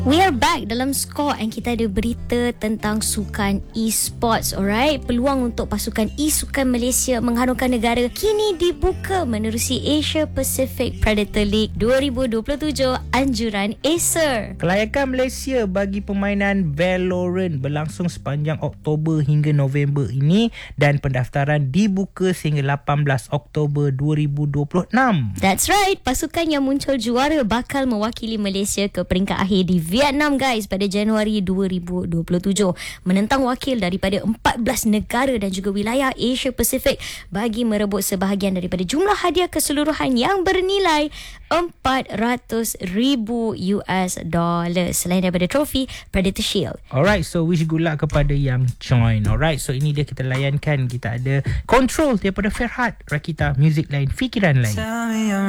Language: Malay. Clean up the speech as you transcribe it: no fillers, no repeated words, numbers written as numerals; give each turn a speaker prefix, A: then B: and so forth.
A: We are back dalam Score and kita ada berita tentang sukan e-sports. Alright, peluang untuk pasukan e-sukan Malaysia mengharumkan negara kini dibuka menerusi Asia Pacific Predator League 2027 anjuran Acer.
B: Kelayakan Malaysia bagi permainan Valorant berlangsung sepanjang Oktober hingga November ini dan pendaftaran dibuka sehingga 18 Oktober 2026.
A: That's right, pasukan yang muncul juara bakal mewakili Malaysia ke peringkat akhir di Vietnam guys pada Januari 2027, menentang wakil daripada 14 negara dan juga wilayah Asia Pasifik bagi merebut sebahagian daripada jumlah hadiah keseluruhan yang bernilai $400,000 selain daripada trofi Predator Shield.
B: Alright, so wish good luck kepada yang join. Alright, so ini dia kita layankan. Kita ada Control daripada Ferhat Rakita, music lain, fikiran lain.